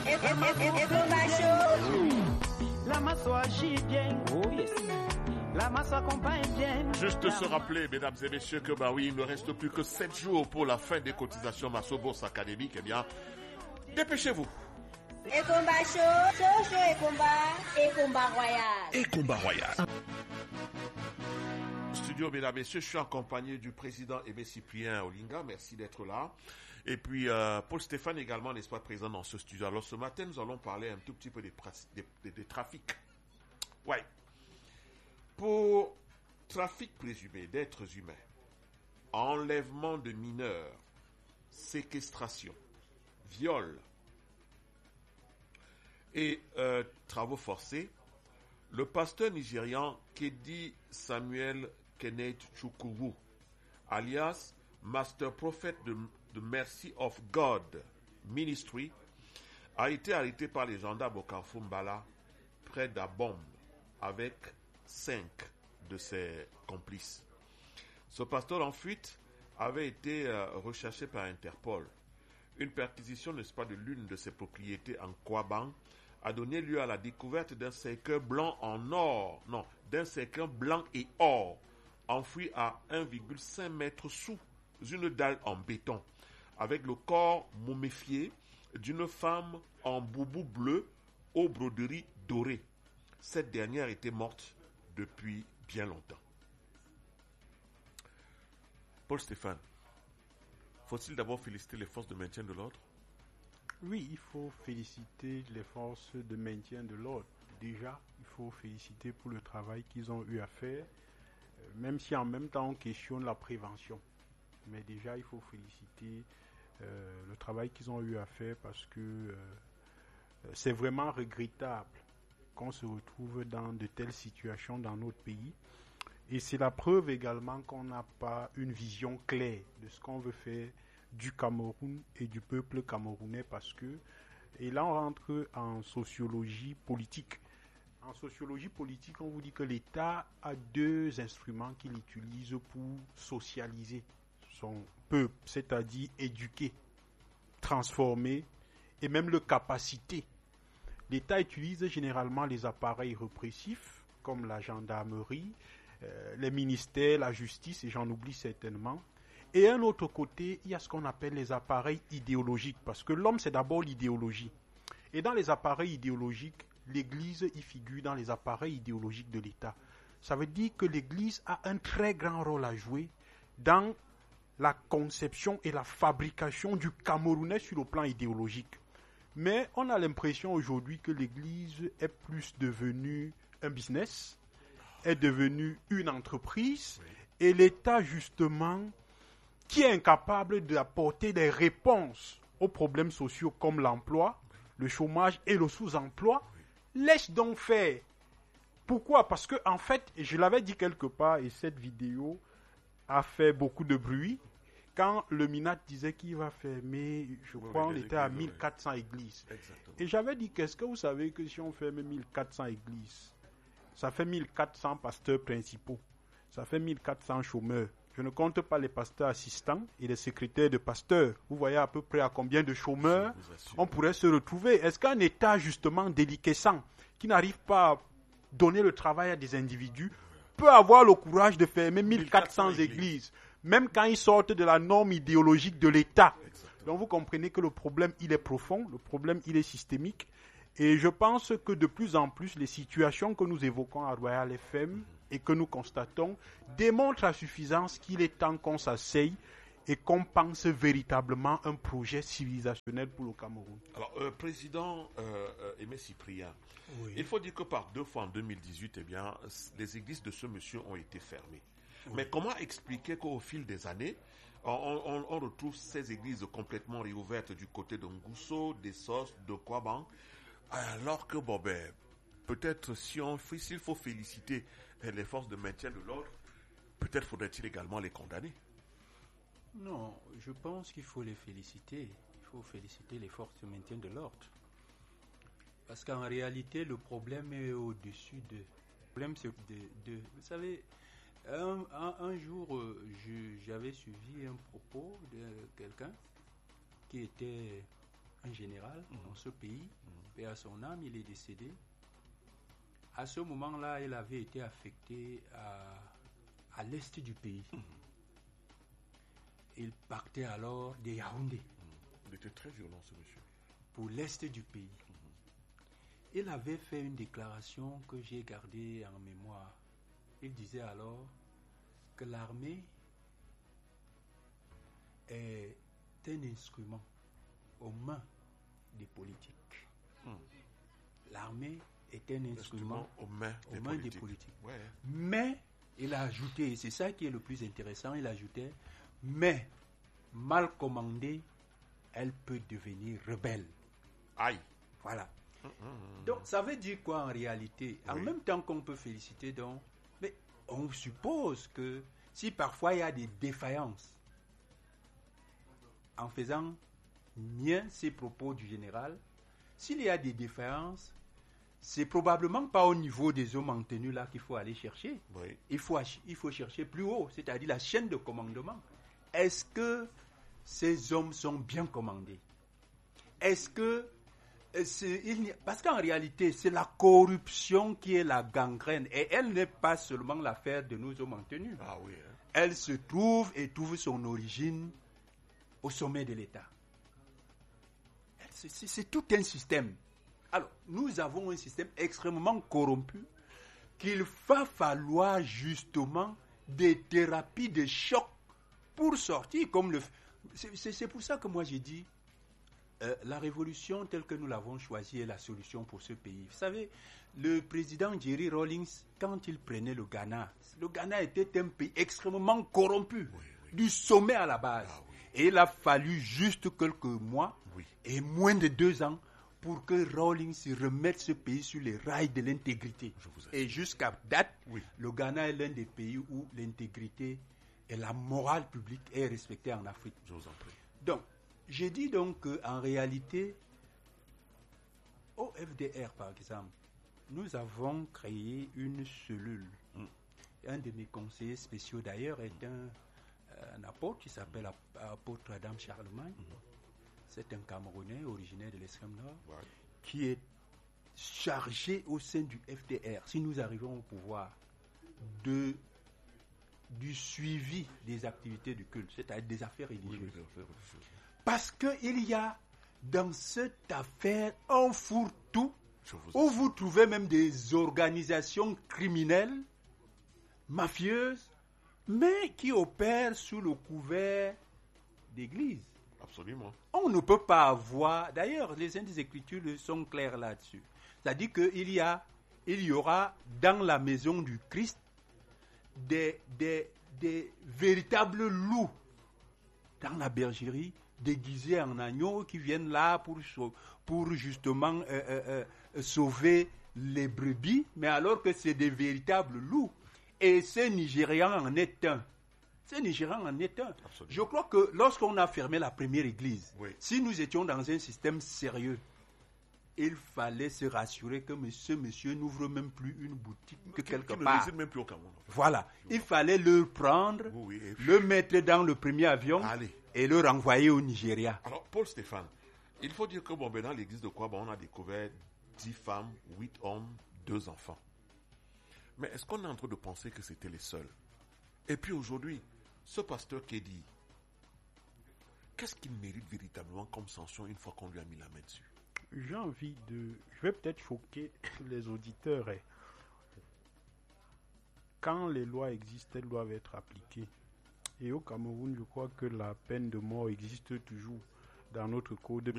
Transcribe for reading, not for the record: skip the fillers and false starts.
La masse agit bien. Oh yes. La masse accompagne bien. Juste se rappeler, mesdames et messieurs, que il ne reste plus que 7 jours pour la fin des cotisations Masso Bourse Académique. Eh bien, dépêchez-vous. Et combat chaud et combat royal. Et combat royal. Studio, mesdames et messieurs, je suis accompagné du président Aimé Cyprien Olinga. Merci d'être là. Et puis, Paul Stéphane également, n'est-ce pas, présent dans ce studio. Alors, ce matin, nous allons parler un tout petit peu des trafics. Ouais. Pour trafic présumé d'êtres humains, enlèvement de mineurs, séquestration, viol et travaux forcés, le pasteur nigérian Kedi Samuel Kenneth Chukwu, alias Master Prophet de Mercy of God Ministry, a été arrêté par les gendarmes au carrefour Mbala, près d'Abom, avec 5 de ses complices. Ce pasteur en fuite avait été recherché par Interpol. Une perquisition, n'est-ce pas, de l'une de ses propriétés en Kwaban a donné lieu à la découverte d'un cercueil blanc d'un cercueil blanc et or, enfoui à 1,5 mètre sous une dalle en béton, avec le corps momifié d'une femme en boubou bleu aux broderies dorées. Cette dernière était morte depuis bien longtemps. Paul Stéphane, faut-il d'abord féliciter les forces de maintien de l'ordre? Oui, il faut féliciter les forces de maintien de l'ordre. Déjà, il faut féliciter pour le travail qu'ils ont eu à faire, même si en même temps on questionne la prévention. Mais déjà, il faut féliciter le travail qu'ils ont eu à faire parce que c'est vraiment regrettable qu'on se retrouve dans de telles situations dans notre pays. Et c'est la preuve également qu'on n'a pas une vision claire de ce qu'on veut faire du Cameroun et du peuple camerounais parce que, et là on rentre en sociologie politique. En sociologie politique, on vous dit que l'État a 2 instruments qu'il utilise pour socialiser son peuple, c'est-à-dire éduquer, transformer et même le capaciter. L'État utilise généralement les appareils répressifs comme la gendarmerie, les ministères, la justice et j'en oublie certainement. Et d'un autre côté, il y a ce qu'on appelle les appareils idéologiques parce que l'homme c'est d'abord l'idéologie. Et dans les appareils idéologiques, l'Église y figure dans les appareils idéologiques de l'État. Ça veut dire que l'Église a un très grand rôle à jouer dans la conception et la fabrication du Camerounais sur le plan idéologique. Mais on a l'impression aujourd'hui que l'Église est plus devenue un business, est devenue une entreprise, et l'État justement, qui est incapable d'apporter des réponses aux problèmes sociaux comme l'emploi, le chômage et le sous-emploi, laisse donc faire. Pourquoi? Parce que en fait, je l'avais dit quelque part, et cette vidéo a fait beaucoup de bruit, quand le MINAT disait qu'il va fermer, je crois, on était à 1400 églises. Exactement. Et j'avais dit, qu'est-ce que vous savez que si on ferme 1400 églises, ça fait 1400 pasteurs principaux, ça fait 1400 chômeurs. Je ne compte pas les pasteurs assistants et les secrétaires de pasteurs. Vous voyez à peu près à combien de chômeurs on pourrait se retrouver. Est-ce qu'un État justement déliquescent, qui n'arrive pas à donner le travail à des individus, peut avoir le courage de fermer 1400 églises, même quand ils sortent de la norme idéologique de l'État? Donc vous comprenez que le problème, il est profond, le problème, il est systémique. Et je pense que de plus en plus, les situations que nous évoquons à Royal FM et que nous constatons démontrent à suffisance qu'il est temps qu'on s'asseye et qu'on pense véritablement un projet civilisationnel pour le Cameroun. Alors, président Aimé Cyprien, il faut dire que par 2 fois en 2018, eh bien, les églises de ce monsieur ont été fermées. Mais comment expliquer qu'au fil des années, on retrouve ces églises complètement réouvertes du côté de Ngousso, des Sos, de Kwaban, alors que, peut-être s'il faut féliciter les forces de maintien de l'ordre, peut-être faudrait-il également les condamner. Non, je pense qu'il faut les féliciter. Il faut féliciter les forces de maintien de l'ordre. Parce qu'en réalité, le problème est au-dessus de... Le problème, c'est vous savez, un jour, j'avais suivi un propos de quelqu'un qui était un général dans ce pays, paix à son âme, il est décédé. À ce moment-là, il avait été affecté à l'est du pays. Il partait alors de Yaoundé. Il était très violent, ce monsieur. Pour l'est du pays. Il avait fait une déclaration que j'ai gardée en mémoire. Il disait alors que l'armée est un instrument aux mains des politiques. L'armée est un instrument aux mains des politiques. Ouais. Mais, il a ajouté, et c'est ça qui est le plus intéressant, il ajoutait, mais mal commandée, elle peut devenir rebelle. Aïe. Voilà. Donc, ça veut dire quoi en réalité? En même temps qu'on peut féliciter, donc, mais on suppose que si parfois il y a des défaillances, en faisant mien ces propos du général, s'il y a des défaillances, c'est probablement pas au niveau des hommes en tenue là qu'il faut aller chercher. Oui. Il faut chercher plus haut, c'est-à-dire la chaîne de commandement. Est-ce que ces hommes sont bien commandés? Est-ce que parce qu'en réalité, c'est la corruption qui est la gangrène. Et elle n'est pas seulement l'affaire de nos hommes en tenue. Ah oui. Elle se trouve et trouve son origine au sommet de l'État. C'est tout un système. Alors, nous avons un système extrêmement corrompu qu'il va falloir justement des thérapies de choc pour sortir. C'est pour ça que moi j'ai dit la révolution telle que nous l'avons choisie est la solution pour ce pays. Vous savez, le président Jerry Rawlings, quand il prenait le Ghana était un pays extrêmement corrompu, du sommet à la base. Ah, oui. Et il a fallu juste quelques mois et moins de 2 ans pour que Rawlings remette ce pays sur les rails de l'intégrité. Et jusqu'à date, le Ghana est l'un des pays où l'intégrité et la morale publique est respectée en Afrique. Je vous en prie. Donc, j'ai dit donc qu'en réalité, au FDR par exemple, nous avons créé une cellule. Un de mes conseillers spéciaux d'ailleurs est un apôtre qui s'appelle apôtre Adam Charlemagne. C'est un Camerounais originaire de l'extrême nord qui est chargé au sein du FDR, si nous arrivons au pouvoir, du suivi des activités du culte, c'est-à-dire des affaires religieuses. Parce qu'il y a dans cette affaire un fourre-tout où vous trouvez même des organisations criminelles, mafieuses, mais qui opèrent sous le couvert d'église. Absolument. On ne peut pas avoir... D'ailleurs, les Saintes Écritures sont claires là-dessus. C'est-à-dire qu'il y aura dans la maison du Christ des véritables loups dans la bergerie, déguisés en agneaux, qui viennent là pour justement sauver les brebis, mais alors que c'est des véritables loups. Et ce Nigérian en est un. Absolument. Je crois que lorsqu'on a fermé la première église, si nous étions dans un système sérieux, il fallait se rassurer que ce monsieur n'ouvre même plus une boutique que quelque part. Ne réside même plus au Cameroun. En fait. Voilà. Il fallait le prendre, le mettre dans le premier avion et le renvoyer au Nigeria. Alors, Paul Stéphane, il faut dire que dans l'église de Kouaba, on a découvert 10 femmes, 8 hommes, 2 enfants. Mais est-ce qu'on est en train de penser que c'était les seuls? Et puis aujourd'hui, ce pasteur Kédi, qu'est-ce qu'il mérite véritablement comme sanction une fois qu'on lui a mis la main dessus? Je vais peut-être choquer les auditeurs. Quand les lois existent, elles doivent être appliquées. Et au Cameroun, je crois que la peine de mort existe toujours dans notre code